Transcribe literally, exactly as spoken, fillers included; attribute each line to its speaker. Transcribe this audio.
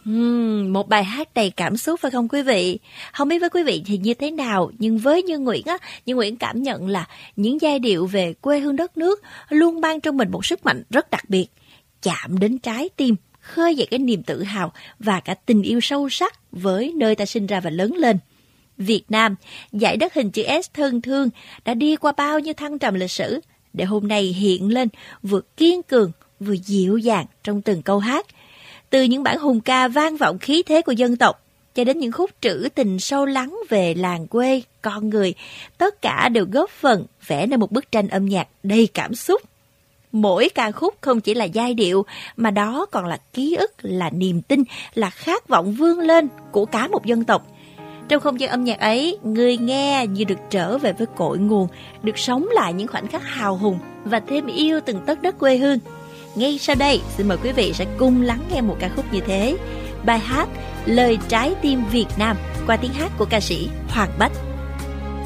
Speaker 1: Ừm, một bài hát đầy cảm xúc phải không quý vị? Không biết với quý vị thì như thế nào, nhưng với Như Nguyễn á, Như Nguyễn cảm nhận là những giai điệu về quê hương đất nước luôn mang trong mình một sức mạnh rất đặc biệt, chạm đến trái tim, khơi dậy cái niềm tự hào và cả tình yêu sâu sắc với nơi ta sinh ra và lớn lên. Việt Nam, dải đất hình chữ S thân thương đã đi qua bao nhiêu thăng trầm lịch sử để hôm nay hiện lên vừa kiên cường vừa dịu dàng trong từng câu hát. Từ những bản hùng ca vang vọng khí thế của dân tộc cho đến những khúc trữ tình sâu lắng về làng quê, con người, tất cả đều góp phần vẽ nên một bức tranh âm nhạc đầy cảm xúc. Mỗi ca khúc không chỉ là giai điệu mà đó còn là ký ức, là niềm tin, là khát vọng vươn lên của cả một dân tộc. Trong không gian âm nhạc ấy, người nghe như được trở về với cội nguồn, được sống lại những khoảnh khắc hào hùng và thêm yêu từng tấc đất quê hương. Ngay sau đây, xin mời quý vị sẽ cùng lắng nghe một ca khúc như thế. Bài hát Lời Trái Tim Việt Nam qua tiếng hát của ca sĩ Hoàng Bách.